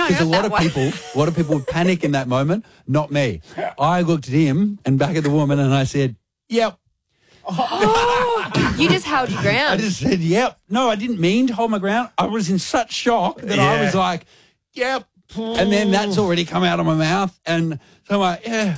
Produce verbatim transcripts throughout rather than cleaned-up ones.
No, Because a not lot that of one. people, a lot of people would panic in that moment. Not me. I looked at him and back at the woman, and I said, "Yep." You just held your I ground. just said, "Yep." No, I didn't mean to hold my ground. I was in such shock that I Yeah. was like, "Yep," and then that's already come out of my mouth, and so I'm like, "Yeah."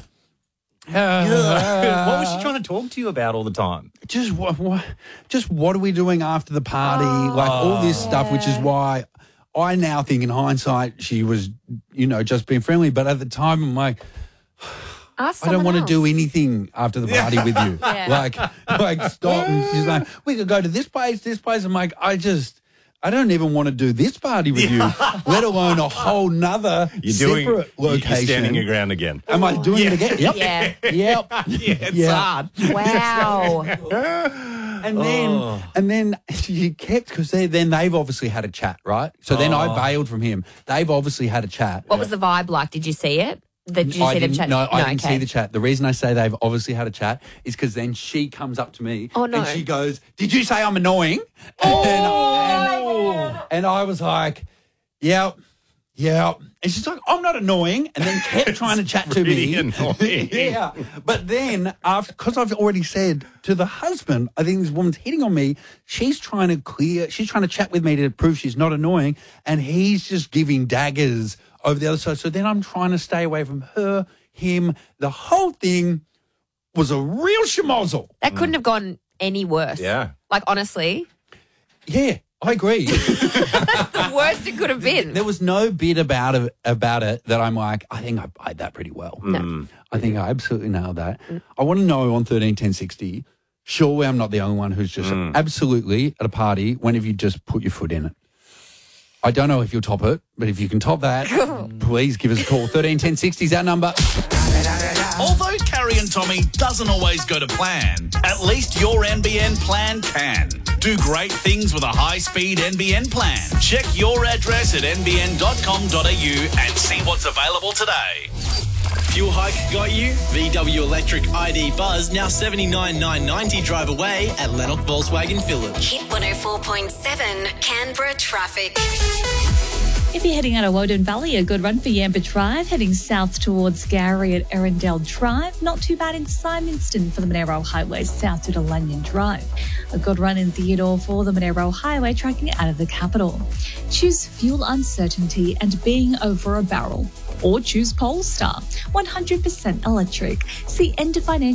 Uh, what was she trying to talk to you about all the time? just what, what, just what are we doing after the party? Like all this stuff, which is why I now think, in hindsight, she was, you know, just being friendly. But at the time, I'm like, Ask I don't someone want to else. do anything after the party with you. Yeah. Like, like stop. And she's like, we could go to this place, this place. I'm like, I just, I don't even want to do this party with you, let alone a whole nother You're doing. separate You're location. standing your ground again. Am I doing it again? Yep. Yeah. Yep. Yeah, it's Yeah. hard. Wow. And then, Oh. and then she kept, because they, then they've obviously had a chat, right? So then Oh. I bailed from him. They've obviously had a chat. What was the vibe like? Did you see it? Did you I see them didn't, chat? no, I didn't okay. see the chat. The reason I say they've obviously had a chat is because then she comes up to me Oh, no. and she goes, "Did you say I'm annoying?" And, and, and I was like, "Yeah, yeah." And she's like, "I'm not annoying," and then kept trying to chat to Pretty me. annoying. Yeah, but then after, because I've already said to the husband, I think this woman's hitting on me. She's trying to clear. She's trying to chat with me to prove she's not annoying, and he's just giving daggers over the other side. So then I'm trying to stay away from her, him. The whole thing was a real schmozzle. That couldn't have gone any worse. Yeah. Like, honestly, Yeah, I agree. the worst it could have been. There was no bit about it, about it that I'm like, I think I played that pretty well. No. I think I absolutely nailed that. I want to know on thirteen ten sixty, surely I'm not the only one who's just absolutely at a party, when have you just put your foot in it? I don't know if you'll top it, but if you can top that, please give us a call. thirteen ten sixty is our number. Although Carrie and Tommy doesn't always go to plan, at least your N B N plan can. Do great things with a high-speed N B N plan. Check your address at n b n dot com dot a u and see what's available today. Fuel hike got you? V W Electric I D Buzz now seventy-nine nine ninety drive away at Lennox Volkswagen Phillips. Hit one oh four point seven Canberra traffic. If you're heading out of Woden Valley, a good run for Yamba Drive, heading south towards Gowrie at Erindale Drive. Not too bad in Symonston for the Monero Highway, south to Lanyon Drive. A good run in Theodore for the Monero Highway, tracking out of the capital. Choose fuel uncertainty and being over a barrel. Or choose Polestar, one hundred percent electric. See End Financial